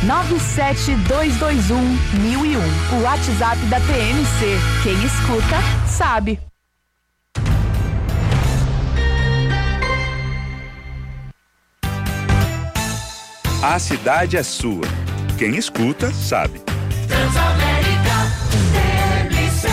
97221-1001. O WhatsApp da TMC. Quem escuta, sabe. A cidade é sua. Quem escuta, sabe. Transamérica TMC.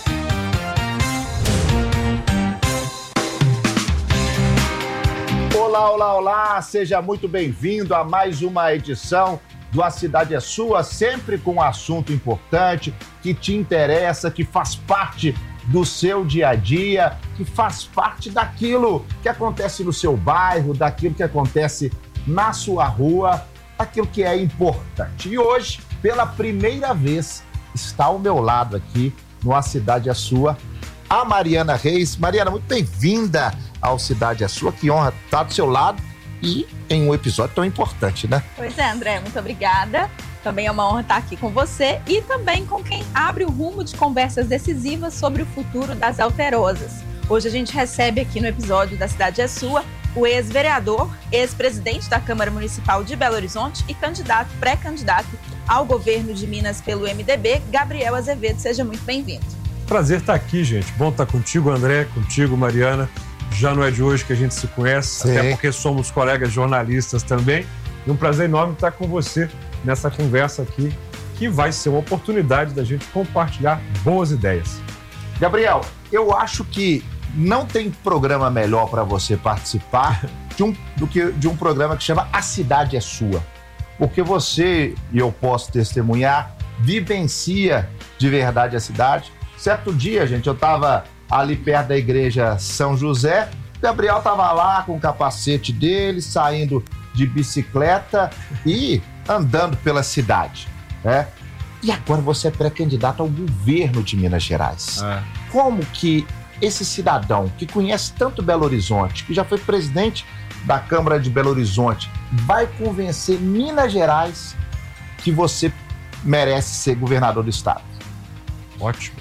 Olá, olá, olá. Seja muito bem-vindo a mais uma edição do A Cidade é Sua, sempre com um assunto importante que te interessa, que faz parte do seu dia a dia, que faz parte daquilo que acontece no seu bairro, daquilo que acontece na sua rua, aquilo que é importante. E hoje, pela primeira vez, está ao meu lado aqui no A Cidade é Sua, a Mariana Reis. Mariana, muito bem-vinda ao Cidade é Sua. Que honra estar do seu lado e em um episódio tão importante, né? Pois é, André, muito obrigada. Também é uma honra estar aqui com você e também com quem abre o rumo de conversas decisivas sobre o futuro das alterosas. Hoje a gente recebe aqui no episódio da Cidade é Sua o ex-vereador, ex-presidente da Câmara Municipal de Belo Horizonte e pré-candidato ao governo de Minas pelo MDB, Gabriel Azevedo. Seja muito bem-vindo. Prazer estar aqui, gente. Bom estar contigo, André, contigo, Mariana. Já não é de hoje que a gente se conhece, até porque somos colegas jornalistas também. E um prazer enorme estar com você nessa conversa aqui, que vai ser uma oportunidade da gente compartilhar boas ideias. Gabriel, eu acho que não tem programa melhor para você participar do que de um programa que chama A Cidade é Sua. Porque você, e eu posso testemunhar, vivencia de verdade a cidade. Certo dia, gente, eu estava ali perto da igreja São José, Gabriel estava lá com o capacete dele, saindo de bicicleta e andando pela cidade, né? E agora você é pré-candidato ao governo de Minas Gerais. Como que esse cidadão que conhece tanto Belo Horizonte, que já foi presidente da Câmara de Belo Horizonte, vai convencer Minas Gerais que você merece ser governador do estado? Ótimo.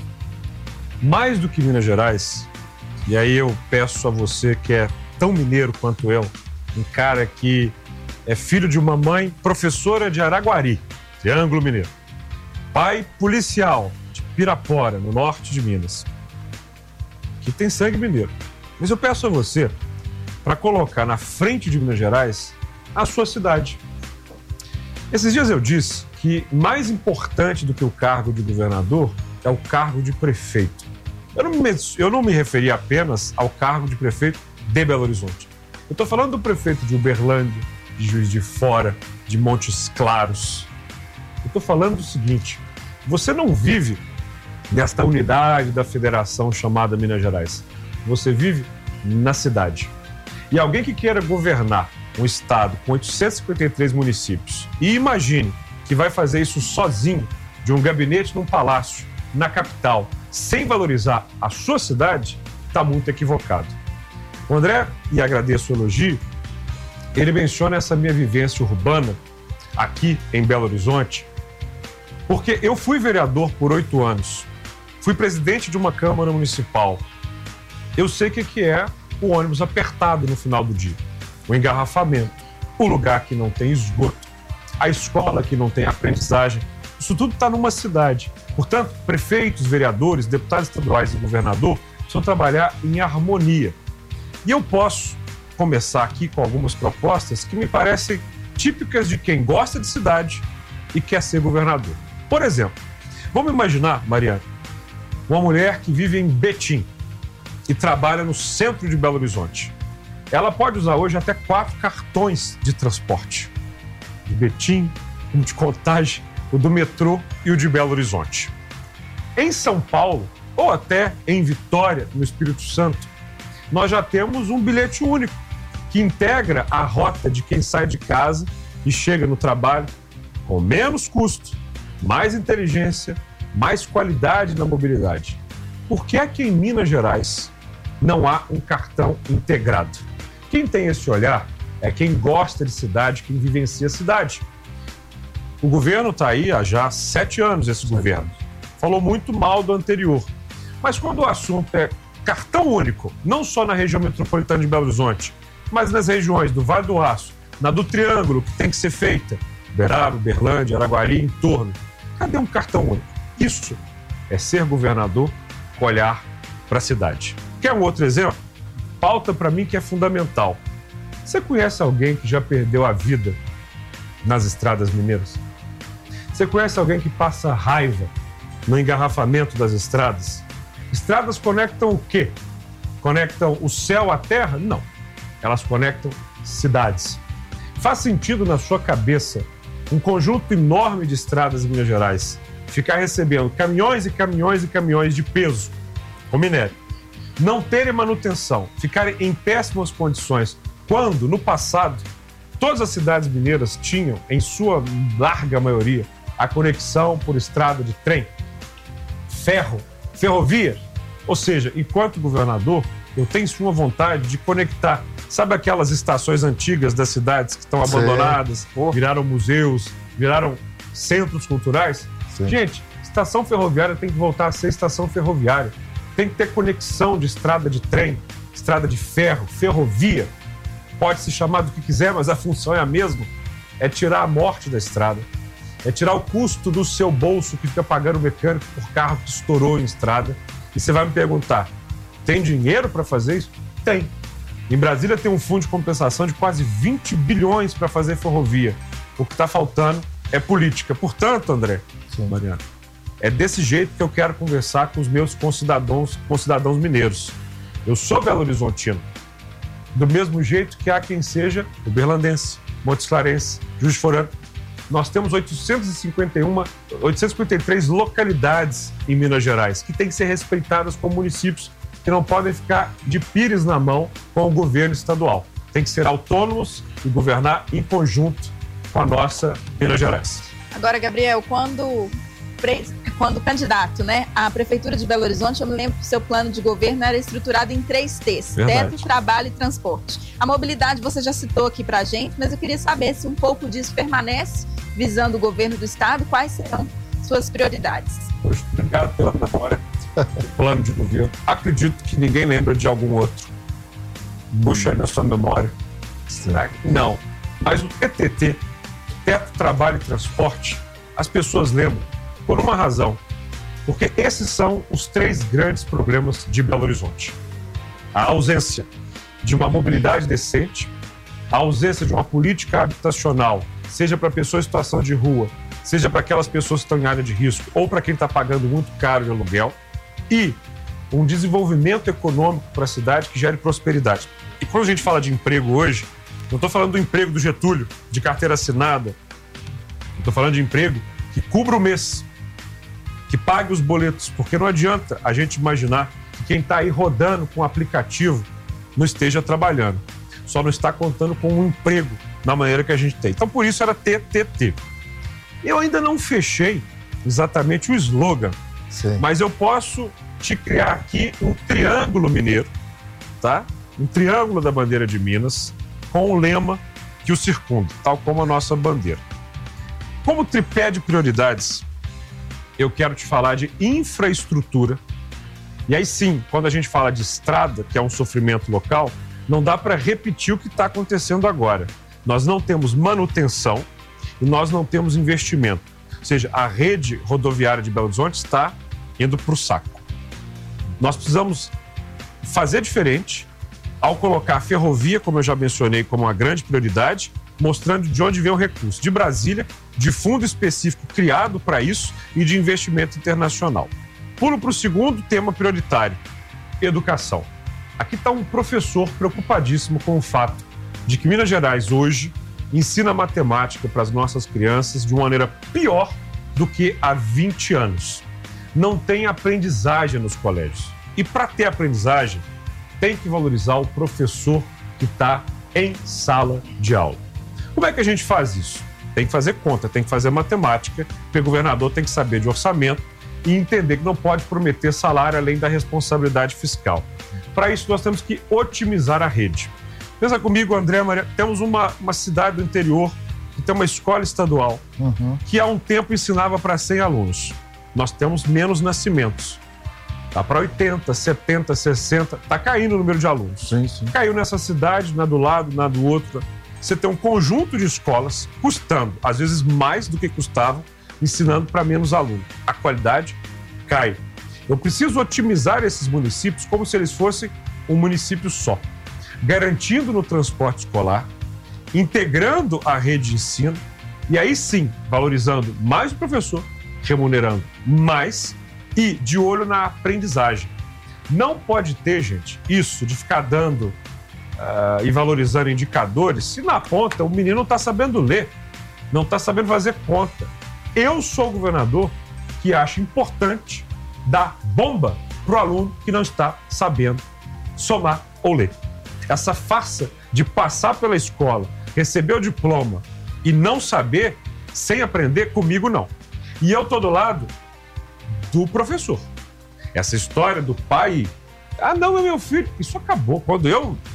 Mais do que Minas Gerais, e aí eu peço a você que é tão mineiro quanto eu, um cara que é filho de uma mãe professora de Araguari, Triângulo Mineiro, pai policial de Pirapora, no norte de Minas, que tem sangue mineiro. Mas eu peço a você para colocar na frente de Minas Gerais a sua cidade. Esses dias eu disse que mais importante do que o cargo de governador é o cargo de prefeito. Eu não me referi apenas ao cargo de prefeito de Belo Horizonte. Eu estou falando do prefeito de Uberlândia, de Juiz de Fora, de Montes Claros. Eu estou falando do seguinte: você não vive nesta unidade da federação chamada Minas Gerais. Você vive na cidade. E alguém que queira governar um estado com 853 municípios e imagine que vai fazer isso sozinho, de um gabinete num palácio, na capital, sem valorizar a sua cidade, está muito equivocado. O André, e agradeço o elogio, ele menciona essa minha vivência urbana aqui em Belo Horizonte, porque eu fui vereador por 8 anos, fui presidente de uma Câmara Municipal. Eu sei o que é o ônibus apertado no final do dia, o engarrafamento, o lugar que não tem esgoto, a escola que não tem aprendizagem. Isso tudo está numa cidade. Portanto, prefeitos, vereadores, deputados estaduais e governador precisam trabalhar em harmonia. E eu posso começar aqui com algumas propostas que me parecem típicas de quem gosta de cidade e quer ser governador. Por exemplo, vamos imaginar, Mariana, uma mulher que vive em Betim e trabalha no centro de Belo Horizonte. Ela pode usar hoje até 4 cartões de transporte. De Betim, um de Contagem, o do metrô e o de Belo Horizonte. Em São Paulo, ou até em Vitória, no Espírito Santo, nós já temos um bilhete único que integra a rota de quem sai de casa e chega no trabalho com menos custo, mais inteligência, mais qualidade na mobilidade. Por que é que em Minas Gerais não há um cartão integrado? Quem tem esse olhar é quem gosta de cidade, quem vivencia a cidade. O governo está aí há já 7 anos, esse governo. Falou muito mal do anterior. Mas quando o assunto é cartão único, não só na região metropolitana de Belo Horizonte, mas nas regiões do Vale do Aço, na do Triângulo, que tem que ser feita, Uberaba, Uberlândia, Araguari, em torno. Cadê um cartão único? Isso é ser governador com olhar para a cidade. Quer um outro exemplo? Pauta para mim que é fundamental. Você conhece alguém que já perdeu a vida nas estradas mineiras? Você conhece alguém que passa raiva no engarrafamento das estradas? Estradas conectam o quê? Conectam o céu à terra? Não. Elas conectam cidades. Faz sentido na sua cabeça um conjunto enorme de estradas em Minas Gerais ficar recebendo caminhões e caminhões e caminhões de peso, com minério, não terem manutenção, ficarem em péssimas condições, quando, no passado, todas as cidades mineiras tinham, em sua larga maioria, a conexão por estrada de trem, ferrovia. Ou seja, enquanto governador, eu tenho sim uma vontade de conectar. Sabe aquelas estações antigas das cidades que estão abandonadas, viraram museus, viraram centros culturais? Sim. Gente, estação ferroviária tem que voltar a ser estação ferroviária. Tem que ter conexão de estrada de trem, estrada de ferro, ferrovia. Pode se chamar do que quiser, mas a função é a mesma. É tirar a morte da estrada. É tirar o custo do seu bolso que fica pagando o mecânico por carro que estourou em estrada. E você vai me perguntar, tem dinheiro para fazer isso? Tem. Em Brasília tem um fundo de compensação de quase 20 bilhões para fazer ferrovia. O que está faltando é política. Portanto, André, Mariana, é desse jeito que eu quero conversar com os meus concidadãos mineiros. Eu sou belo-horizontino. Do mesmo jeito que há quem seja uberlandense, montes clarense, Juiz de Fora. Nós temos 853 localidades em Minas Gerais que têm que ser respeitadas como municípios que não podem ficar de pires na mão com o governo estadual. Tem que ser autônomos e governar em conjunto com a nossa Minas Gerais. Agora, Gabriel, quando candidato, né, à Prefeitura de Belo Horizonte, eu me lembro que o seu plano de governo era estruturado em 3 T's: teto, trabalho e transporte. A mobilidade você já citou aqui pra gente, mas eu queria saber se um pouco disso permanece visando o governo do estado. Quais serão suas prioridades? Poxa, obrigado pela memória. O plano de governo. Acredito que ninguém lembra de algum outro. Puxa aí na sua memória. Será que não? Mas o TTT, teto, trabalho e transporte, as pessoas lembram por uma razão. Porque esses são os 3 grandes problemas de Belo Horizonte. A ausência de uma mobilidade decente, a ausência de uma política habitacional, seja para pessoas em situação de rua, seja para aquelas pessoas que estão em área de risco ou para quem está pagando muito caro de aluguel, e um desenvolvimento econômico para a cidade que gere prosperidade. E quando a gente fala de emprego hoje, não estou falando do emprego do Getúlio, de carteira assinada, estou falando de emprego que cubra o mês, que pague os boletos, porque não adianta a gente imaginar que quem está aí rodando com o aplicativo não esteja trabalhando, só não está contando com um emprego na maneira que a gente tem. Então, por isso era TTT. Eu ainda não fechei exatamente o slogan, mas eu posso te criar aqui um triângulo mineiro, tá? Um triângulo da bandeira de Minas, com o lema que o circunda, tal como a nossa bandeira. Como tripé de prioridades, eu quero te falar de infraestrutura. E aí sim, quando a gente fala de estrada, que é um sofrimento local, não dá para repetir o que está acontecendo agora. Nós não temos manutenção e nós não temos investimento. Ou seja, a rede rodoviária de Belo Horizonte está indo para o saco. Nós precisamos fazer diferente ao colocar a ferrovia, como eu já mencionei, como uma grande prioridade, mostrando de onde vem o recurso. De Brasília, de fundo específico criado para isso e de investimento internacional. Pulo para o segundo tema prioritário, educação. Aqui está um professor preocupadíssimo com o fato de que Minas Gerais hoje ensina matemática para as nossas crianças de uma maneira pior do que há 20 anos. Não tem aprendizagem nos colégios. E para ter aprendizagem, tem que valorizar o professor que está em sala de aula. Como é que a gente faz isso? Tem que fazer conta, tem que fazer matemática, porque o governador tem que saber de orçamento e entender que não pode prometer salário além da responsabilidade fiscal. Para isso, nós temos que otimizar a rede. Pensa comigo, André, Maria, temos uma cidade do interior que tem uma escola estadual que há um tempo ensinava para 100 alunos. Nós temos menos nascimentos. Está para 80, 70, 60, está caindo o número de alunos. Sim, sim. Caiu nessa cidade, na do lado, na do outro. você tem um conjunto de escolas custando, às vezes mais do que custavam, ensinando para menos alunos. A qualidade cai. Eu preciso otimizar esses municípios como se eles fossem um município só, garantindo no transporte escolar, integrando a rede de ensino e aí sim, valorizando mais o professor, remunerando mais e de olho na aprendizagem. Não pode ter, gente, isso de ficar dando e valorizando indicadores se na ponta o menino não está sabendo ler, não está sabendo fazer conta. Eu sou o governador que acha importante dar bomba para o aluno que não está sabendo somar ou ler. Essa farsa de passar pela escola, receber o diploma e não saber, sem aprender, comigo não. E eu estou do lado do professor. Essa história do pai, não, é meu filho, isso acabou. Quando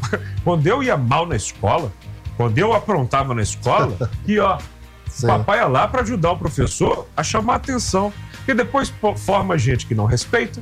eu ia mal na escola, quando eu aprontava na escola, e ó, o papai ia lá para ajudar o professor a chamar a atenção. Porque depois forma gente que não respeita,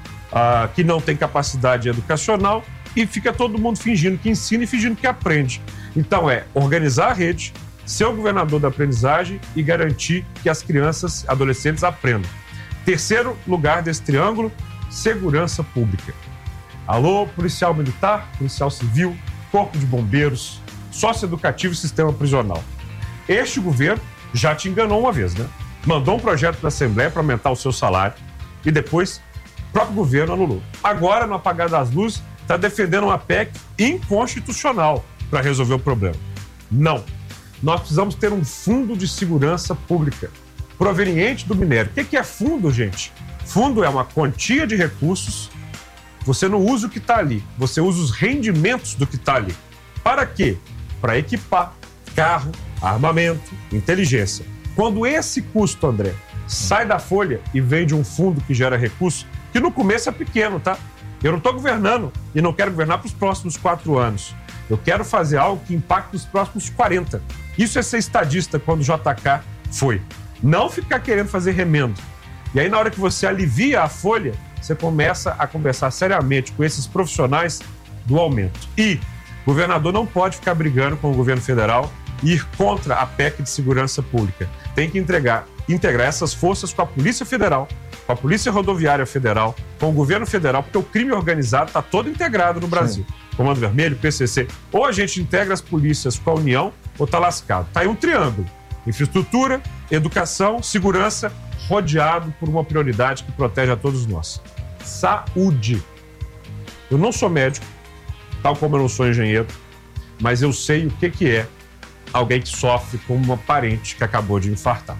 que não tem capacidade educacional e fica todo mundo fingindo que ensina e fingindo que aprende. Então é organizar a rede, ser o governador da aprendizagem e garantir que as crianças e adolescentes aprendam. Terceiro lugar desse triângulo, segurança pública. Alô, policial militar, policial civil, corpo de bombeiros, socioeducativo e sistema prisional. Este governo já te enganou uma vez, né? Mandou um projeto para a Assembleia para aumentar o seu salário e depois o próprio governo anulou. Agora, no apagar das luzes, está defendendo uma PEC inconstitucional para resolver o problema. Não. Nós precisamos ter um fundo de segurança pública proveniente do minério. O que é fundo, gente? Fundo é uma quantia de recursos. Você não usa o que está ali, você usa os rendimentos do que está ali. Para quê? Para equipar carro, armamento, inteligência. Quando esse custo, André, sai da folha e vem de um fundo que gera recurso, que no começo é pequeno, tá? Eu não estou governando e não quero governar para os próximos 4 anos. Eu quero fazer algo que impacte os próximos 40. Isso é ser estadista quando o JK foi. Não ficar querendo fazer remendo. E aí, na hora que você alivia a folha, você começa a conversar seriamente com esses profissionais do aumento. E o governador não pode ficar brigando com o governo federal e ir contra a PEC de segurança pública. Tem que integrar essas forças com a Polícia Federal, com a Polícia Rodoviária Federal, com o governo federal, porque o crime organizado está todo integrado no Brasil. Sim. Comando Vermelho, PCC. Ou a gente integra as polícias com a União, ou está lascado. Está aí um triângulo. Infraestrutura, educação, segurança, rodeado por uma prioridade que protege a todos nós. Saúde. Eu não sou médico, tal como eu não sou engenheiro, mas eu sei o que é alguém que sofre com uma parente que acabou de infartar.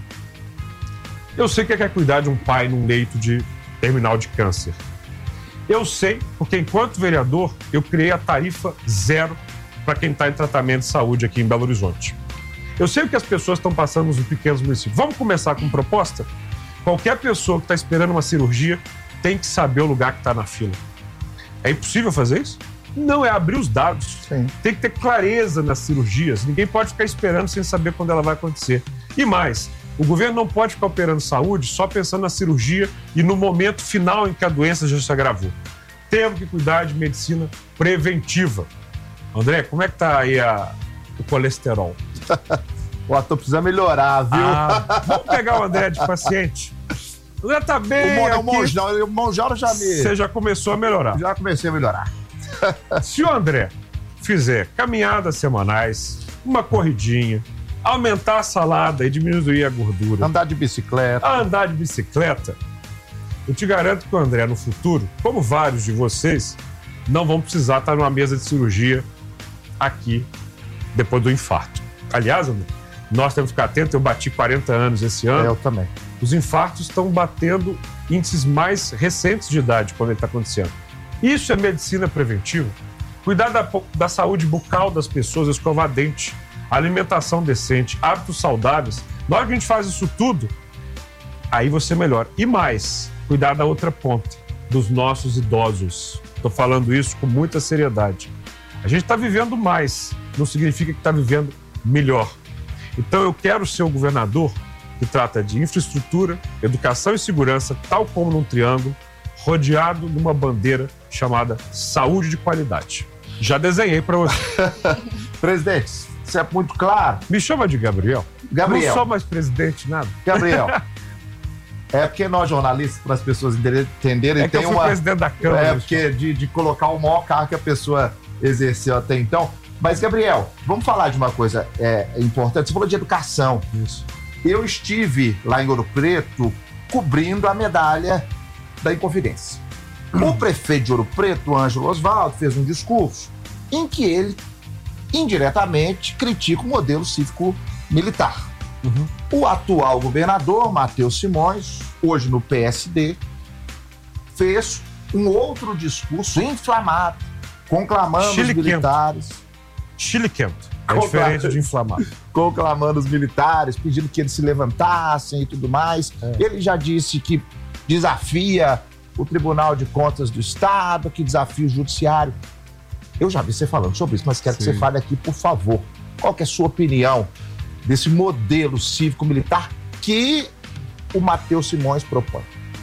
Eu sei o que é cuidar de um pai num leito de terminal de câncer. Eu sei porque, enquanto vereador, eu criei a tarifa zero para quem está em tratamento de saúde aqui em Belo Horizonte. Eu sei o que as pessoas estão passando nos pequenos municípios. Vamos começar com proposta? Qualquer pessoa que está esperando uma cirurgia tem que saber o lugar que está na fila. É impossível fazer isso? Não, é abrir os dados. Sim. Tem que ter clareza nas cirurgias. Ninguém pode ficar esperando sem saber quando ela vai acontecer. E mais, o governo não pode ficar operando saúde só pensando na cirurgia e no momento final em que a doença já se agravou. Temos que cuidar de medicina preventiva. André, como é que tá aí o colesterol? Tô precisando melhorar, viu? Vamos pegar o André de paciente. O André tá bem o Monjaro já me... Você já começou a melhorar. Já comecei a melhorar. Se o André fizer caminhadas semanais, uma corridinha, aumentar a salada e diminuir a gordura... Andar de bicicleta, eu te garanto que o André, no futuro, como vários de vocês, não vão precisar estar numa mesa de cirurgia aqui depois do infarto. Aliás, André, nós temos que ficar atentos. Eu bati 40 anos esse ano. Eu também. Os infartos estão batendo índices mais recentes de idade quando ele está acontecendo. Isso é medicina preventiva. Cuidar da saúde bucal das pessoas, escovar dente, alimentação decente, hábitos saudáveis. Na hora que a gente faz isso tudo, aí você melhora. E mais, cuidar da outra ponta, dos nossos idosos. Estou falando isso com muita seriedade. A gente está vivendo mais, não significa que está vivendo melhor. Então eu quero ser o governador que trata de infraestrutura, educação e segurança, tal como num triângulo, rodeado de uma bandeira chamada saúde de qualidade. Já desenhei para você. Presidente, Isso é muito claro. Me chama de Gabriel. Gabriel. Não sou mais presidente, nada. Gabriel. É porque nós, jornalistas, para as pessoas entenderem, É que tem eu fui presidente da Câmara. É porque de colocar o maior cargo que a pessoa exerceu até então. Mas, Gabriel, vamos falar de uma coisa importante. Você falou de educação. Isso. Eu estive lá em Ouro Preto cobrindo a medalha da Inconfidência. O prefeito de Ouro Preto, Ângelo Osvaldo, fez um discurso em que ele, indiretamente, critica o modelo cívico-militar. O atual governador, Matheus Simões, hoje no PSD, fez um outro discurso inflamado, conclamando os militares. Chile quente. É diferente de inflamado. Conclamando os militares, pedindo que eles se levantassem e tudo mais. Ele já disse que desafia o Tribunal de Contas do Estado, que desafia o Judiciário. Eu já vi você falando sobre isso, mas quero que você fale aqui, por favor. Qual que é a sua opinião desse modelo cívico-militar que o Matheus Simões propõe?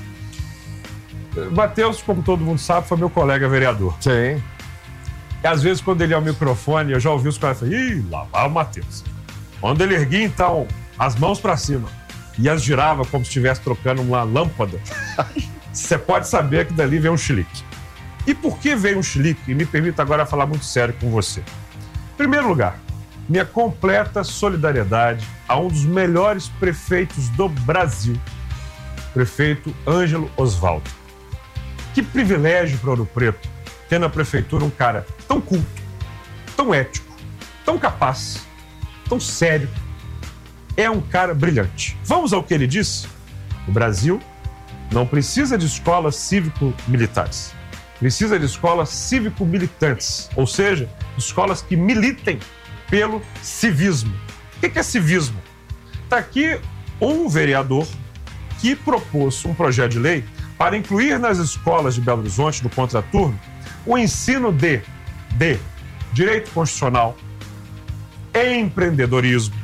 Matheus, como todo mundo sabe, foi meu colega vereador. Sim. E às vezes, quando ele ia ao microfone, eu já ouvi os caras falarem, ih, lá vai o Matheus. Quando ele erguia, então, as mãos pra cima e as girava como se estivesse trocando uma lâmpada, você pode saber que dali vem um chilique. E por que veio um chilique? E me permita agora falar muito sério com você. Em primeiro lugar, minha completa solidariedade a um dos melhores prefeitos do Brasil, prefeito Ângelo Osvaldo. Que privilégio para Ouro Preto ter na prefeitura um cara tão culto, tão ético, tão capaz, tão sério. É um cara brilhante. Vamos ao que ele disse? O Brasil não precisa de escolas cívico-militares. Precisa de escolas cívico-militantes, ou seja, escolas que militem pelo civismo. O que é civismo? Está aqui um vereador que propôs um projeto de lei para incluir nas escolas de Belo Horizonte, no contraturno, o ensino de direito constitucional, empreendedorismo,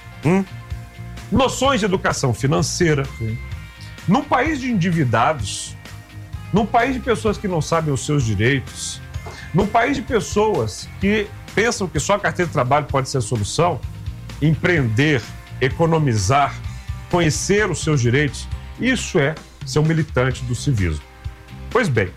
noções de educação financeira. Num país de endividados, num país de pessoas que não sabem os seus direitos, num país de pessoas que pensam que só a carteira de trabalho pode ser a solução, empreender, economizar, conhecer os seus direitos, isso é ser um militante do civismo. Pois bem,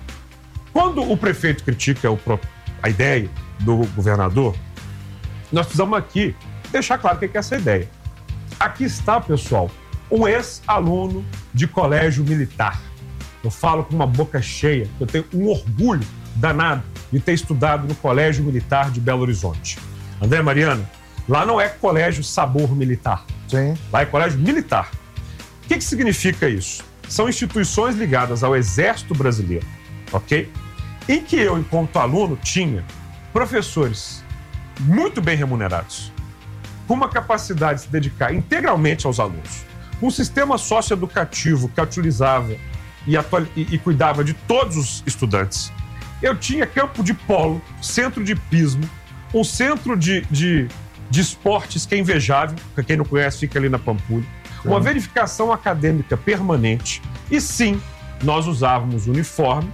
quando o prefeito critica a ideia do governador, nós precisamos aqui deixar claro o que é essa ideia. Aqui está, pessoal, um ex-aluno de colégio militar. Eu falo com uma boca cheia, eu tenho um orgulho danado de ter estudado no Colégio Militar de Belo Horizonte. André Mariano, lá não é colégio sabor militar. Sim. Lá é colégio militar. O que significa isso? São instituições ligadas ao Exército Brasileiro, ok? Em que eu, enquanto aluno, tinha professores muito bem remunerados, com uma capacidade de se dedicar integralmente aos alunos, um sistema socioeducativo que utilizava e cuidava de todos os estudantes. Eu tinha campo de polo, centro de pismo, um centro de esportes que é invejável, para quem não conhece, fica ali na Pampulha, uma verificação acadêmica permanente, e sim, nós usávamos uniforme,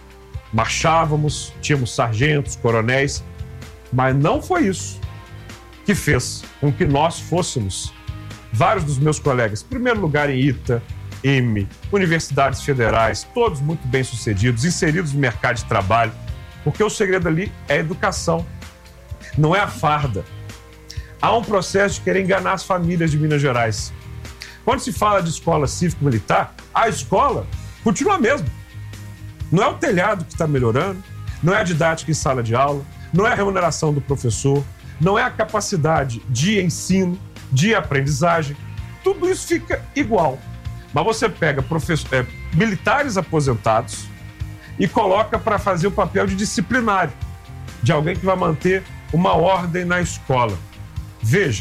marchávamos, tínhamos sargentos, coronéis, mas não foi isso que fez com que nós fôssemos, vários dos meus colegas, em primeiro lugar em ITA, universidades federais, todos muito bem-sucedidos, inseridos no mercado de trabalho, porque o segredo ali é a educação, não é a farda. Há um processo de querer enganar as famílias de Minas Gerais. Quando se fala de escola cívico-militar, a escola continua a mesma. Não é o telhado que está melhorando, não é a didática em sala de aula, não é a remuneração do professor, não é a capacidade de ensino, de aprendizagem. Tudo isso fica igual. Mas você pega militares aposentados e coloca para fazer o papel de disciplinário, de alguém que vai manter uma ordem na escola. Veja,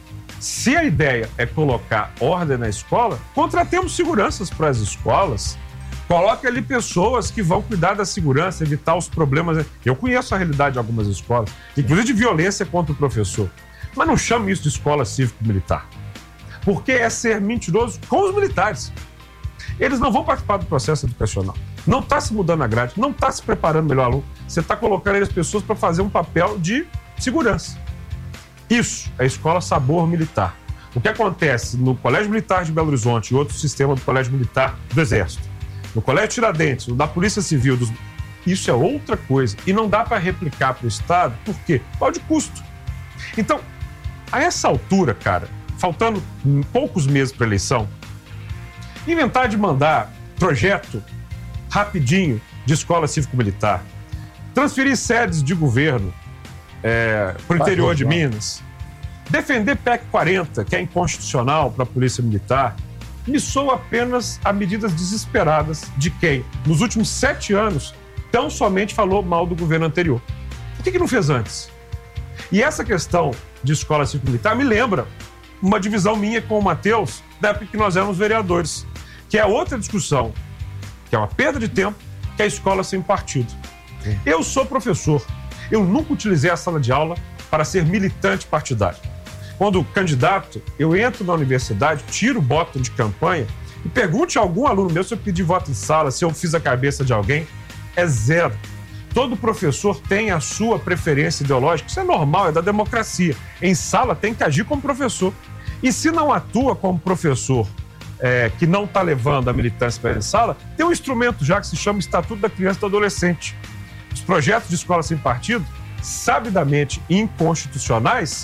se a ideia é colocar ordem na escola, contratemos seguranças para as escolas, coloque ali pessoas que vão cuidar da segurança, evitar os problemas. Eu conheço a realidade de algumas escolas, inclusive de violência contra o professor, mas não chame isso de escola cívico-militar. Porque é ser mentiroso com os militares. Eles não vão participar do processo educacional. Não está se mudando a grade, não está se preparando melhor aluno. Você está colocando as pessoas para fazer um papel de segurança. Isso é a Escola Sabor Militar. O que acontece no Colégio Militar de Belo Horizonte e outro sistema do Colégio Militar do Exército, no Colégio Tiradentes, no da Polícia Civil, isso é outra coisa. E não dá para replicar para o Estado, por quê? Por causa de custo. Então, a essa altura, cara, faltando poucos meses para a eleição, inventar de mandar projeto rapidinho de escola cívico-militar, transferir sedes de governo para o interior de Minas, defender PEC 40, que é inconstitucional para a Polícia Militar, me soa apenas a medidas desesperadas de quem, nos últimos 7 anos, tão somente falou mal do governo anterior. Por que não fez antes? E essa questão de escola cívico-militar me lembra uma divisão minha com o Matheus, da época que nós éramos vereadores, que é outra discussão, que é uma perda de tempo, que é a escola sem partido. Eu sou professor, eu nunca utilizei a sala de aula para ser militante partidário. Quando candidato, eu entro na universidade, tiro o botão de campanha e pergunte a algum aluno meu se eu pedi voto em sala, se eu fiz a cabeça de alguém. É zero. Todo professor tem a sua preferência ideológica, isso é normal, é da democracia. Em sala tem que agir como professor. E se não atua como professor que não está levando a militância para a sala, tem um instrumento já que se chama Estatuto da Criança e do Adolescente. Os projetos de escola sem partido, sabidamente inconstitucionais,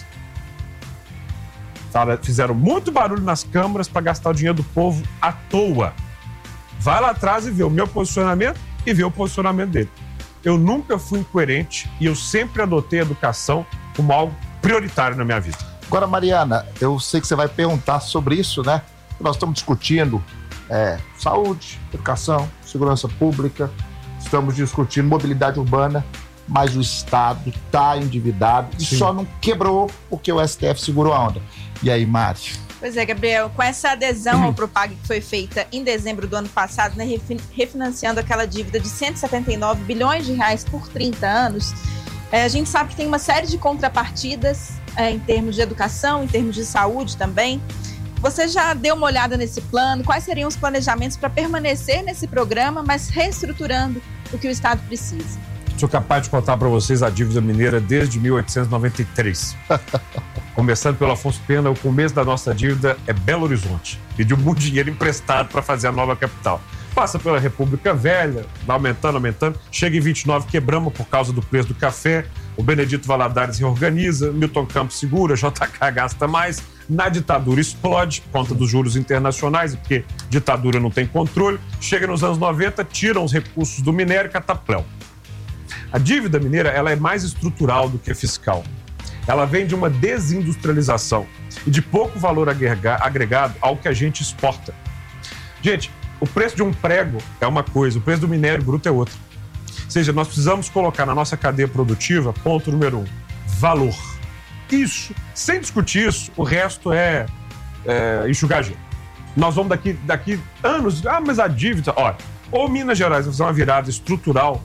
fizeram muito barulho nas câmaras para gastar o dinheiro do povo à toa. Vai lá atrás e vê o meu posicionamento e vê o posicionamento dele. Eu nunca fui incoerente e eu sempre adotei a educação como algo prioritário na minha vida. Agora, Mariana, eu sei que você vai perguntar sobre isso, né? Nós estamos discutindo saúde, educação, segurança pública, estamos discutindo mobilidade urbana, mas o Estado está endividado e só não quebrou porque o STF segurou a onda. E aí, Mari? Pois é, Gabriel, com essa adesão ao Propag que foi feita em dezembro do ano passado, né, refinanciando aquela dívida de 179 bilhões de reais por 30 anos, a gente sabe que tem uma série de contrapartidas em termos de educação, em termos de saúde também. Você já deu uma olhada nesse plano? Quais seriam os planejamentos para permanecer nesse programa, mas reestruturando o que o Estado precisa? Sou capaz de contar para vocês a dívida mineira desde 1893. Começando pelo Afonso Pena, o começo da nossa dívida é Belo Horizonte. Pediu muito dinheiro emprestado para fazer a nova capital. Passa pela República Velha, vai aumentando. Chega em 29, quebramos por causa do preço do café. O Benedito Valadares reorganiza, Milton Campos segura, JK gasta mais. Na ditadura explode por conta dos juros internacionais, porque ditadura não tem controle. Chega nos anos 90, tiram os recursos do minério e catapléu. A dívida mineira ela é mais estrutural do que fiscal. Ela vem de uma desindustrialização e de pouco valor agregado ao que a gente exporta. Gente, o preço de um prego é uma coisa, o preço do minério bruto é outra. Ou seja, nós precisamos colocar na nossa cadeia produtiva, ponto número 1, valor. Isso, sem discutir isso, o resto é enxugar gelo. Nós vamos daqui anos, mas a dívida, olha, ou Minas Gerais vai fazer uma virada estrutural.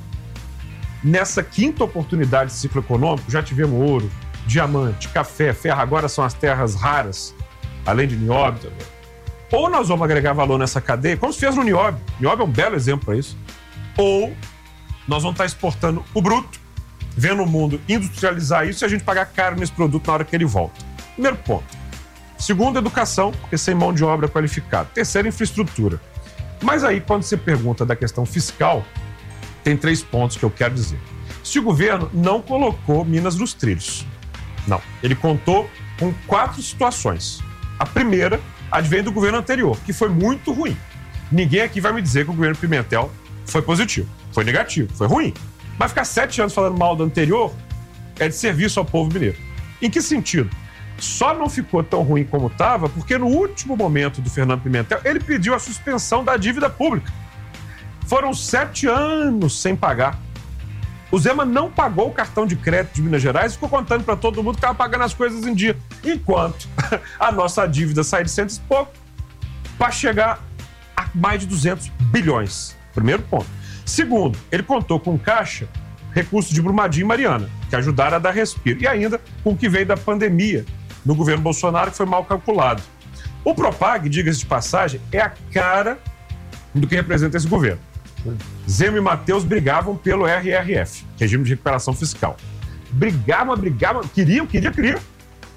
Nessa quinta oportunidade de ciclo econômico, já tivemos ouro, diamante, café, ferro, agora são as terras raras, além de nióbio também. Ou nós vamos agregar valor nessa cadeia, como se fez no nióbio. Nióbio é um belo exemplo para isso. Ou nós vamos estar exportando o bruto, vendo o mundo industrializar isso e a gente pagar caro nesse produto na hora que ele volta. Primeiro ponto. Segundo, educação, porque sem mão de obra qualificada. Terceiro, infraestrutura. Mas aí, quando você pergunta da questão fiscal, tem 3 pontos que eu quero dizer. Se o governo não colocou Minas nos trilhos. Não. Ele contou com 4 situações. A primeira advém do governo anterior, que foi muito ruim. Ninguém aqui vai me dizer que o governo Pimentel foi positivo. Foi negativo, foi ruim. Mas ficar 7 anos falando mal do anterior é de serviço ao povo mineiro. Em que sentido? Só não ficou tão ruim como estava porque no último momento do Fernando Pimentel, ele pediu a suspensão da dívida pública. Foram 7 anos sem pagar. O Zema não pagou o cartão de crédito de Minas Gerais e ficou contando para todo mundo que estava pagando as coisas em dia. Enquanto a nossa dívida sai de 100 e pouco para chegar a mais de 200 bilhões. Primeiro ponto. Segundo, ele contou com caixa, recursos de Brumadinho e Mariana, que ajudaram a dar respiro. E ainda com o que veio da pandemia no governo Bolsonaro, que foi mal calculado. O Propag, diga-se de passagem, é a cara do que representa esse governo. Zema e Matheus brigavam pelo RRF, Regime de Recuperação Fiscal. Brigavam, queriam.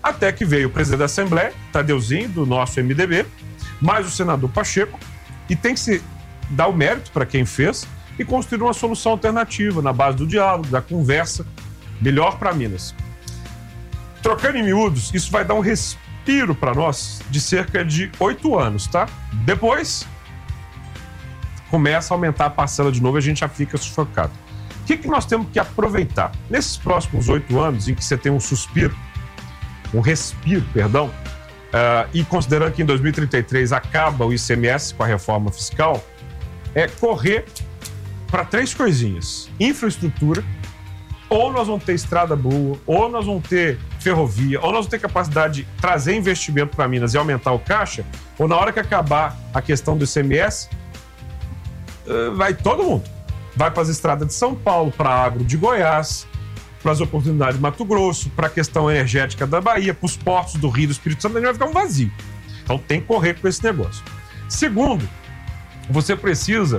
Até que veio o presidente da Assembleia, Tadeuzinho, do nosso MDB, mais o senador Pacheco, e tem que se dar o mérito para quem fez e construir uma solução alternativa na base do diálogo, da conversa, melhor para Minas. Trocando em miúdos, isso vai dar um respiro para nós de cerca de 8 anos, tá? Depois, começa a aumentar a parcela de novo e a gente já fica sufocado. O que nós temos que aproveitar? Nesses próximos 8 anos, em que você tem um respiro, e considerando que em 2033 acaba o ICMS com a reforma fiscal, é correr para 3 coisinhas. Infraestrutura, ou nós vamos ter estrada boa, ou nós vamos ter ferrovia, ou nós vamos ter capacidade de trazer investimento para Minas e aumentar o caixa, ou na hora que acabar a questão do ICMS, vai todo mundo. Vai para as estradas de São Paulo, para a agro de Goiás, para as oportunidades de Mato Grosso, para a questão energética da Bahia, para os portos do Rio do Espírito Santo, a gente vai ficar um vazio. Então tem que correr com esse negócio. Segundo, você precisa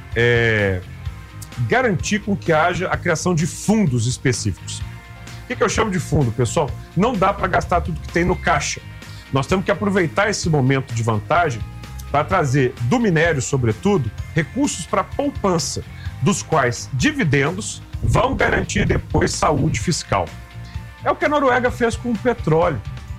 garantir com que haja a criação de fundos específicos. O que eu chamo de fundo, pessoal? Não dá para gastar tudo que tem no caixa. Nós temos que aproveitar esse momento de vantagem para trazer do minério, sobretudo, recursos para poupança, dos quais dividendos vão garantir depois saúde fiscal. É o que a Noruega fez com o petróleo.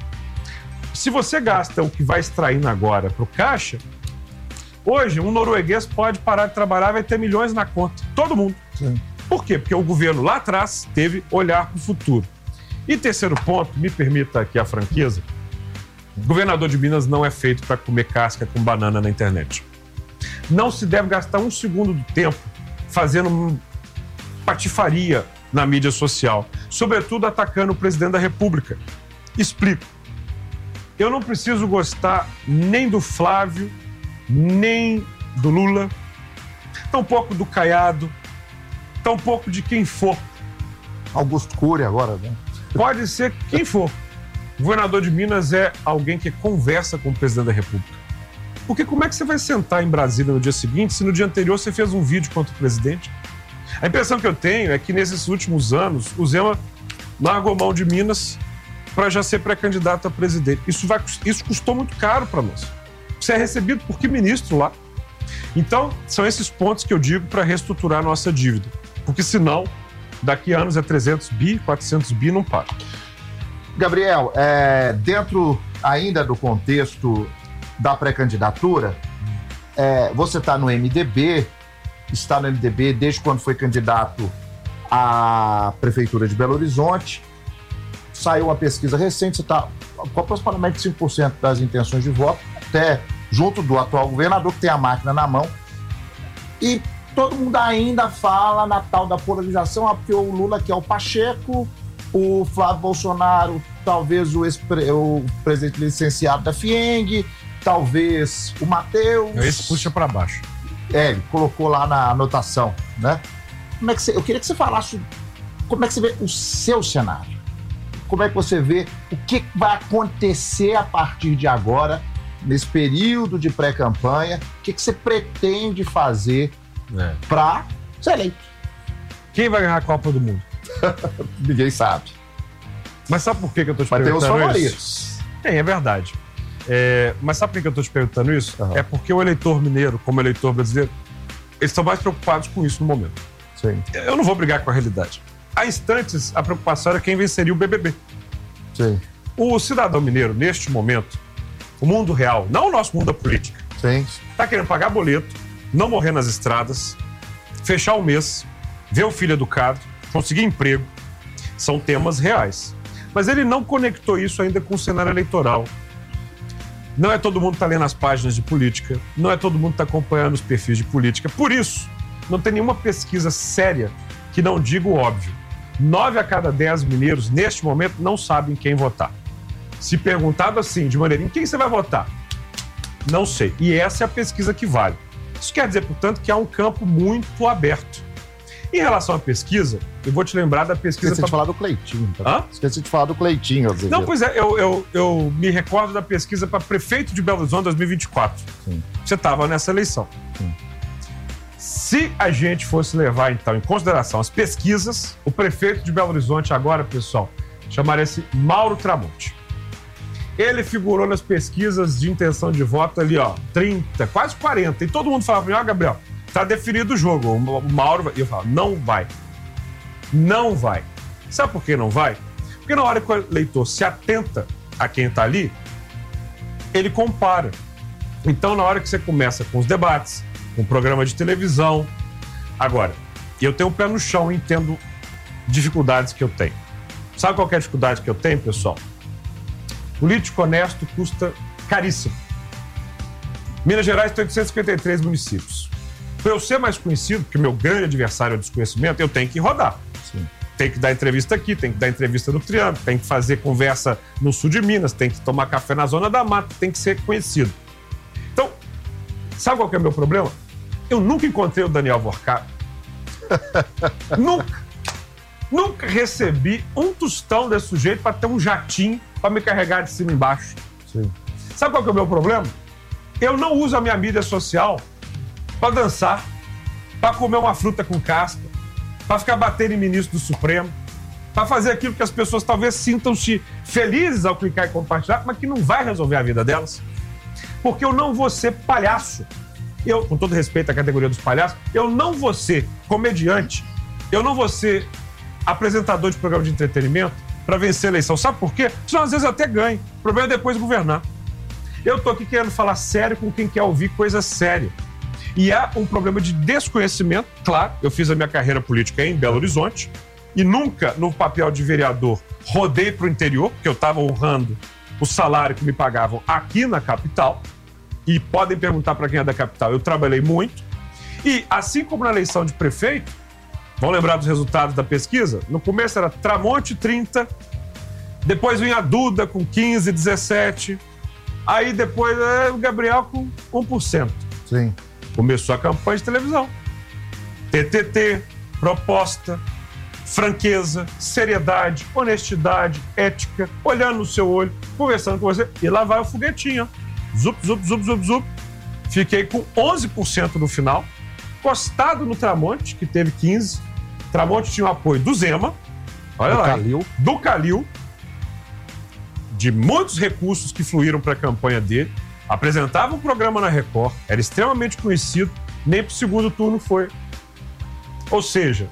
Se você gasta o que vai extraindo agora para o caixa, hoje um norueguês pode parar de trabalhar e vai ter milhões na conta. Todo mundo. Sim. Por quê? Porque o governo lá atrás teve olhar para o futuro. E terceiro ponto, me permita aqui a franqueza, o governador de Minas não é feito para comer casca com banana na internet. Não se deve gastar 1 segundo do tempo fazendo patifaria na mídia social, sobretudo atacando o presidente da República. Explico. Eu não preciso gostar nem do Flávio, nem do Lula, tampouco do Caiado, tampouco de quem for. Augusto Cury agora, né? Pode ser quem for. O governador de Minas é alguém que conversa com o presidente da República. Porque como é que você vai sentar em Brasília no dia seguinte se no dia anterior você fez um vídeo contra o presidente? A impressão que eu tenho é que nesses últimos anos o Zema largou mão de Minas para já ser pré-candidato a presidente. Isso custou muito caro para nós. Você é recebido por que ministro lá? Então, são esses pontos que eu digo para reestruturar a nossa dívida. Porque senão, daqui a anos é 300 bi, 400 bi, não para. Gabriel, dentro ainda do contexto da pré-candidatura, você está no MDB desde quando foi candidato à Prefeitura de Belo Horizonte. Saiu uma pesquisa recente, você está com aproximadamente 5% das intenções de voto, até junto do atual governador, que tem a máquina na mão. E todo mundo ainda fala na tal da polarização, porque o Lula quer o Pacheco, o Flávio Bolsonaro, talvez o presidente licenciado da FIENG, talvez o Matheus. Esse puxa para baixo. Ele colocou lá na anotação, né? Eu queria que você falasse como é que você vê o seu cenário. Como é que você vê o que vai acontecer a partir de agora, nesse período de pré-campanha? O que você pretende fazer para ser eleito? Quem vai ganhar a Copa do Mundo? Ninguém sabe. Mas sabe por que eu tô te perguntando isso? Vai ter os favoritos. Isso? Tem, é verdade. Mas sabe por que eu tô te perguntando isso? Uhum. É porque o eleitor mineiro, como o eleitor brasileiro, eles estão mais preocupados com isso no momento. Sim. Eu não vou brigar com a realidade. Há instantes, a preocupação era quem venceria o BBB. Sim. O cidadão mineiro, neste momento, o mundo real, não o nosso mundo da política, está querendo pagar boleto, não morrer nas estradas, fechar o mês, ver o filho educado, conseguir emprego. São temas reais. Mas ele não conectou isso ainda com o cenário eleitoral. Não é todo mundo que está lendo as páginas de política, não é todo mundo que está acompanhando os perfis de política. Por isso, não tem nenhuma pesquisa séria que não diga o óbvio. 9 a cada 10 mineiros, neste momento, não sabem quem votar. Se perguntado assim, de maneira, em quem você vai votar? Não sei. E essa é a pesquisa que vale. Isso quer dizer, portanto, que há um campo muito aberto. Em relação à pesquisa, eu vou te lembrar da pesquisa... Esqueci de falar do Cleitinho. Tá? Esqueci de falar do Cleitinho. Não, pois é, eu me recordo da pesquisa para prefeito de Belo Horizonte 2024. Sim. Você estava nessa eleição. Sim. Se a gente fosse levar, então, em consideração as pesquisas, o prefeito de Belo Horizonte agora, pessoal, chamaria-se Mauro Tramonte. Ele figurou nas pesquisas de intenção de voto ali, ó, 30, quase 40. E todo mundo falava pra mim, ó, Gabriel, tá definido o jogo. O Mauro vai. E eu falava, não vai. Não vai. Sabe por que não vai? Porque na hora que o eleitor se atenta a quem tá ali, ele compara. Então, na hora que você começa com os debates, com o programa de televisão... Agora, eu tenho o pé no chão e entendo dificuldades que eu tenho. Sabe qual que é a dificuldade que eu tenho, pessoal? Político honesto custa caríssimo. Minas Gerais tem 853 municípios. Para eu ser mais conhecido, porque meu grande adversário é o desconhecimento, eu tenho que rodar. Sim. Tem que dar entrevista aqui, tem que dar entrevista no Triângulo, tem que fazer conversa no sul de Minas, tem que tomar café na Zona da Mata, tem que ser conhecido. Então, sabe qual que é o meu problema? Eu nunca encontrei o Daniel Vorcap. Nunca recebi um tostão desse sujeito para ter um jatinho para me carregar de cima e embaixo. Sim. Sabe qual que é o meu problema? Eu não uso a minha mídia social para dançar, para comer uma fruta com casca, para ficar batendo em ministro do Supremo, para fazer aquilo que as pessoas talvez sintam-se felizes ao clicar e compartilhar, mas que não vai resolver a vida delas. Porque eu não vou ser palhaço. Eu, com todo respeito à categoria dos palhaços, eu não vou ser comediante, eu não vou ser apresentador de programa de entretenimento para vencer a eleição. Sabe por quê? Senão, às vezes, eu até ganho. O problema é depois governar. Eu tô aqui querendo falar sério com quem quer ouvir coisa séria. E há um problema de desconhecimento. Claro, eu fiz a minha carreira política em Belo Horizonte e nunca, no papel de vereador, rodei para o interior, porque eu estava honrando o salário que me pagavam aqui na capital. E podem perguntar para quem é da capital, eu trabalhei muito. E assim como na eleição de prefeito, vão lembrar dos resultados da pesquisa? No começo era Tramonte 30, depois vinha a Duda com 15, 17, aí depois o Gabriel com 1%. Sim. Começou a campanha de televisão. TTT, proposta, franqueza, seriedade, honestidade, ética, olhando no seu olho, conversando com você, e lá vai o foguetinho, ó. Zup, zup, zup, zup, zup. Fiquei com 11% no final, encostado no Tramonte, que teve 15%. Tramonte tinha o apoio do Zema, olha lá, do Calil, de muitos recursos que fluíram para a campanha dele, apresentava um programa na Record, era extremamente conhecido, nem para o segundo turno foi. Ou seja,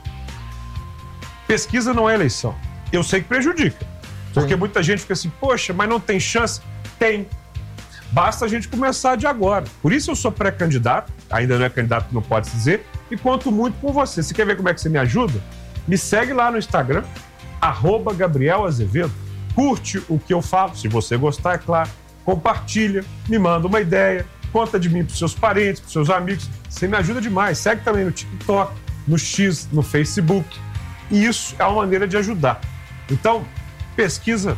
pesquisa não é eleição. Eu sei que prejudica, porque muita gente fica assim, poxa, mas não tem chance? Tem. Basta a gente começar de agora. Por isso eu sou pré-candidato, ainda não é candidato, não pode se dizer, e conto muito com você. Você quer ver como é que você me ajuda? Me segue lá no Instagram, @Gabriel Azevedo. Curte o que eu falo, se você gostar, é claro. Compartilha, me manda uma ideia, conta de mim para os seus parentes, para os seus amigos. Você me ajuda demais. Segue também no TikTok, no X, no Facebook. E isso é uma maneira de ajudar. Então, pesquisa,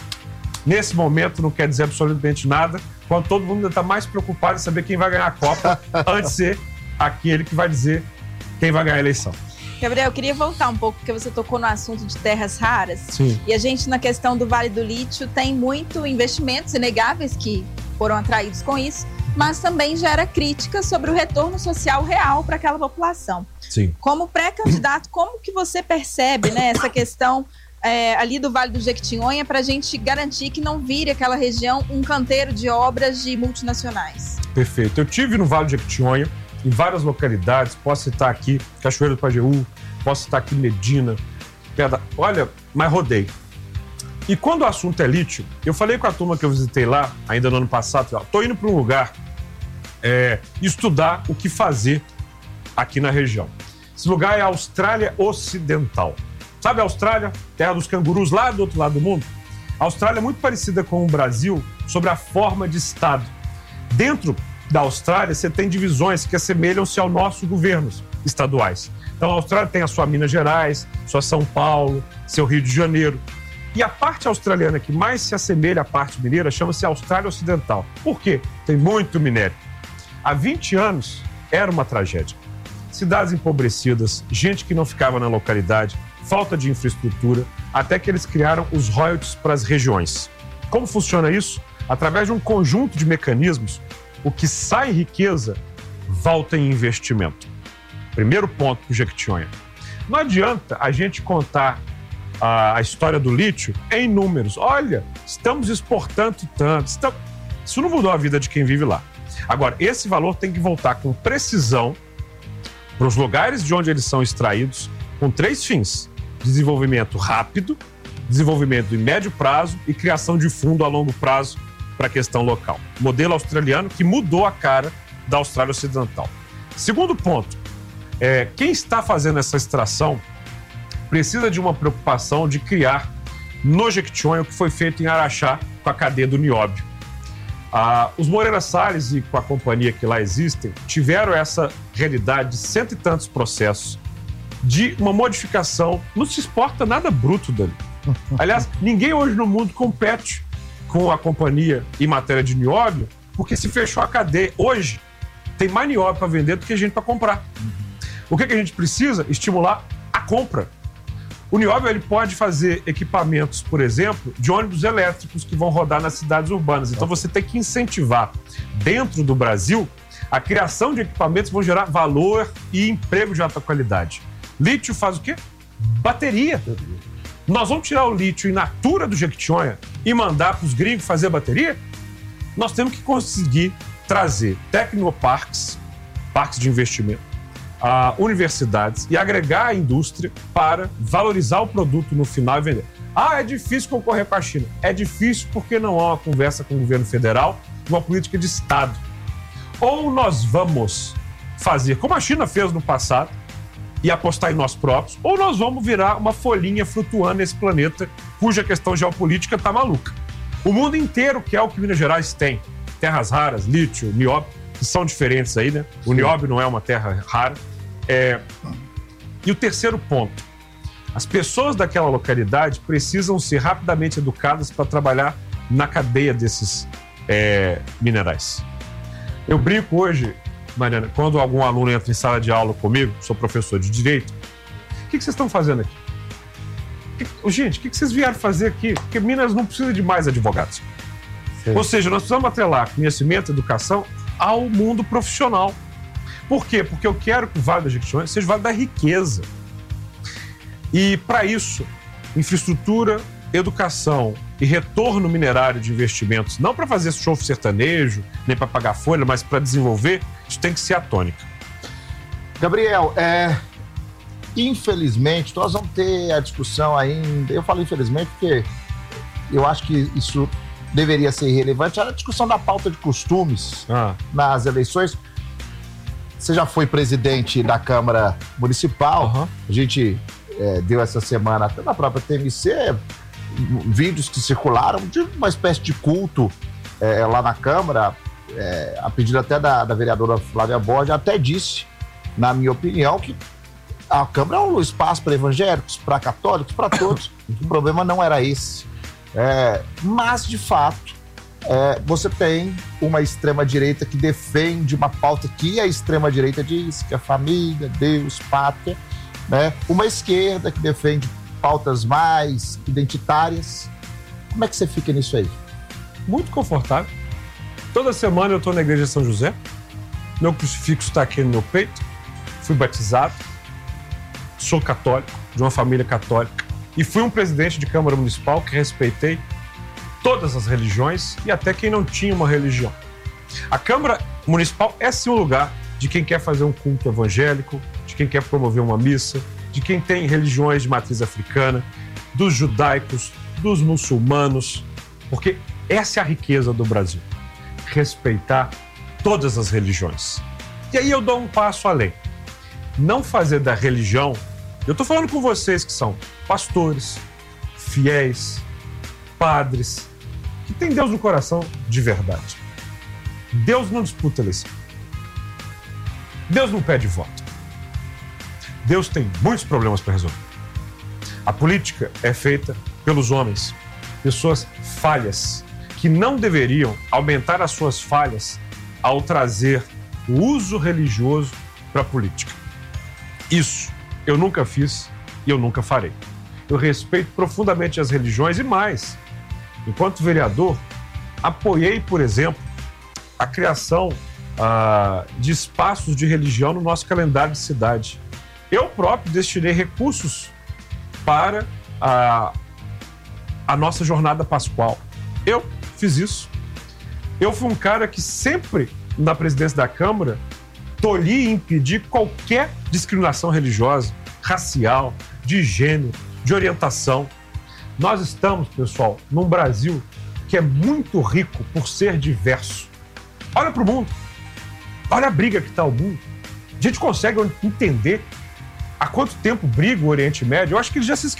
nesse momento, não quer dizer absolutamente nada, quando todo mundo está mais preocupado em saber quem vai ganhar a Copa antes de ser aquele que vai dizer quem vai ganhar a eleição. Gabriel, eu queria voltar um pouco, porque você tocou no assunto de terras raras. Sim. E a gente, na questão do Vale do Lítio, tem muito investimentos inegáveis que foram atraídos com isso, mas também gera críticas sobre o retorno social real para aquela população. Sim. Como pré-candidato, como que você percebe, né, essa questão ali do Vale do Jequitinhonha para a gente garantir que não vire aquela região um canteiro de obras de multinacionais? Perfeito. Eu tive no Vale do Jequitinhonha, em várias localidades, posso citar aqui Cachoeiro do Pajeú, posso citar aqui Medina, Pedra... Olha, mas rodei. E quando o assunto é lítio, eu falei com a turma que eu visitei lá, ainda no ano passado, estou indo para um lugar estudar o que fazer aqui na região. Esse lugar é a Austrália Ocidental. Sabe a Austrália? Terra dos cangurus, lá do outro lado do mundo? A Austrália é muito parecida com o Brasil sobre a forma de Estado. Dentro da Austrália, você tem divisões que assemelham-se aos nossos governos estaduais. Então, a Austrália tem a sua Minas Gerais, sua São Paulo, seu Rio de Janeiro. E a parte australiana que mais se assemelha à parte mineira chama-se Austrália Ocidental. Por quê? Tem muito minério. Há 20 anos, era uma tragédia. Cidades empobrecidas, gente que não ficava na localidade, falta de infraestrutura, até que eles criaram os royalties para as regiões. Como funciona isso? Através de um conjunto de mecanismos, o que sai em riqueza volta em investimento. Primeiro ponto para o Jequitinhonha. Não adianta a gente contar a história do lítio em números. Olha, estamos exportando tanto. Isso não mudou a vida de quem vive lá. Agora, esse valor tem que voltar com precisão para os lugares de onde eles são extraídos, com 3 fins: desenvolvimento rápido, desenvolvimento em médio prazo e criação de fundo a longo prazo para a questão local. Modelo australiano que mudou a cara da Austrália Ocidental. Segundo ponto, quem está fazendo essa extração precisa de uma preocupação de criar no Jequitinhonha o que foi feito em Araxá com a cadeia do nióbio. Os Moreira Salles e com a companhia que lá existem tiveram essa realidade de 100 e tantos processos de uma modificação. Não se exporta nada bruto dali. Aliás, ninguém hoje no mundo compete com a companhia em matéria de nióbio, porque se fechou a cadeia. Hoje tem mais nióbio para vender do que gente para comprar. O que a gente precisa? Estimular a compra. O nióbio ele pode fazer equipamentos, por exemplo, de ônibus elétricos que vão rodar nas cidades urbanas. Então você tem que incentivar dentro do Brasil a criação de equipamentos que vão gerar valor e emprego de alta qualidade. Lítio faz o quê? Bateria. Nós vamos tirar o lítio in natura do Jequitinhonha e mandar para os gringos fazer bateria? Nós temos que conseguir trazer tecnoparques, parques de investimento, universidades e agregar a indústria para valorizar o produto no final e vender. É difícil concorrer com a China. É difícil porque não há uma conversa com o governo federal, uma política de Estado. Ou nós vamos fazer como a China fez no passado e apostar em nós próprios, ou nós vamos virar uma folhinha flutuando nesse planeta cuja questão geopolítica está maluca. O mundo inteiro quer o que Minas Gerais tem. Terras raras, lítio, nióbio, que são diferentes aí, né? O nióbio não é uma terra rara. E o terceiro ponto, as pessoas daquela localidade precisam ser rapidamente educadas para trabalhar na cadeia desses minerais. Eu brinco hoje, Mariana, quando algum aluno entra em sala de aula comigo, sou professor de Direito, o que vocês estão fazendo aqui? Gente, o que vocês vieram fazer aqui? Porque Minas não precisa de mais advogados. Sim. Ou seja, nós precisamos atrelar conhecimento e educação ao mundo profissional. Por quê? Porque eu quero que o Vale do Jequitinhonha seja o Vale da riqueza. E, para isso, infraestrutura, educação e retorno minerário de investimentos, não para fazer show sertanejo, nem para pagar folha, mas para desenvolver, isso tem que ser a tônica. Gabriel, infelizmente, nós vamos ter a discussão ainda. Eu falo infelizmente porque eu acho que isso deveria ser irrelevante. A discussão da pauta de costumes nas eleições. Você já foi presidente da Câmara Municipal. A gente deu essa semana, até na própria TMC, vídeos que circularam de uma espécie de culto lá na Câmara, a pedido até da vereadora Flávia Borges. Até disse, na minha opinião, que a Câmara é um espaço para evangélicos, para católicos, para todos. O problema não era esse. Mas, de fato, você tem uma extrema-direita que defende uma pauta que a extrema-direita diz que é família, Deus, pátria, né? Uma esquerda que defende pautas mais identitárias. Como é que você fica nisso aí? Muito confortável. Toda semana eu estou na igreja de São José, meu crucifixo está aqui no meu peito, fui batizado, sou católico, de uma família católica, e fui um presidente de Câmara Municipal que respeitei todas as religiões e até quem não tinha uma religião. A Câmara Municipal é sim um lugar de quem quer fazer um culto evangélico, de quem quer promover uma missa, de quem tem religiões de matriz africana, dos judaicos, dos muçulmanos, porque essa é a riqueza do Brasil, respeitar todas as religiões. E aí eu dou um passo além. Não fazer da religião, eu estou falando com vocês que são pastores, fiéis, padres, que tem Deus no coração de verdade. Deus não disputa eleição. Deus não pede voto. Deus tem muitos problemas para resolver. A política é feita pelos homens, pessoas falhas, que não deveriam aumentar as suas falhas ao trazer o uso religioso para a política. Isso eu nunca fiz e eu nunca farei. Eu respeito profundamente as religiões e mais. Enquanto vereador, apoiei, por exemplo, a criação de espaços de religião no nosso calendário de cidade. Eu próprio destinei recursos para a nossa jornada pascual. Eu fiz isso. Eu fui um cara que sempre, na presidência da Câmara, tolhi e impedi qualquer discriminação religiosa, racial, de gênero, de orientação. Nós estamos, pessoal, num Brasil que é muito rico por ser diverso. Olha para o mundo. Olha a briga que está o mundo. A gente consegue entender há quanto tempo briga o Oriente Médio. Eu acho que eles já se